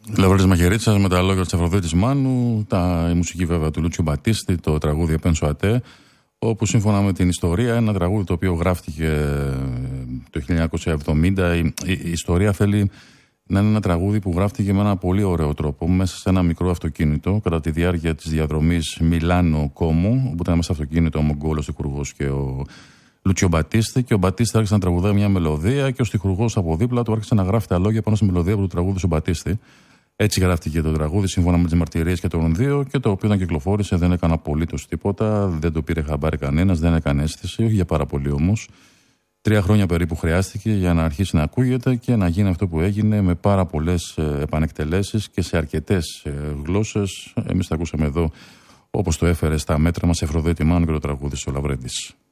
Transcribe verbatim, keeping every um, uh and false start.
Λαβρέτης Μαχαιρίτσας με τα λόγια της Αφροδίτης Μάνου, τα, η μουσική βέβαια του Λούτσιο Μπατίστη, το τραγούδι Penso a te, όπου σύμφωνα με την ιστορία, ένα τραγούδι το οποίο γράφτηκε το χίλια εννιακόσια εβδομήντα, η, η, η ιστορία θέλει να είναι ένα τραγούδι που γράφτηκε με ένα πολύ ωραίο τρόπο, μέσα σε ένα μικρό αυτοκίνητο, κατά τη διάρκεια της διαδρομής Μιλάνο-Κόμο, όπου ήταν μέσα στο αυτοκίνητο ο Μογγόλος Τυχουργός και ο Λούτσιο Μπατίστη, και ο Μπατίστη άρχισε να τραγουδάει μια μελωδία και ο Τυχουργός από δίπλα του άρχισε να γράφει τα λόγια πάνω στη μελωδία που του τραγούδισε ο Μπατίστη. Έτσι γράφτηκε το τραγούδι, σύμφωνα με τις μαρτυρίες και των δύο, και το οποίο όταν κυκλοφόρησε δεν έκανε απολύτως τίποτα, δεν το πήρε χαμπάρι κανένας, δεν έκανε αίσθηση, όχι για πάρα πολύ όμως. Τρία χρόνια περίπου χρειάστηκε για να αρχίσει να ακούγεται και να γίνει αυτό που έγινε, με πάρα πολλές επανεκτελέσεις και σε αρκετές γλώσσες. Εμείς τα ακούσαμε εδώ, όπως το έφερε στα μέτρα μας, Αφροδίτη Μάνου, και το τραγούδι ο Λαβρέντης.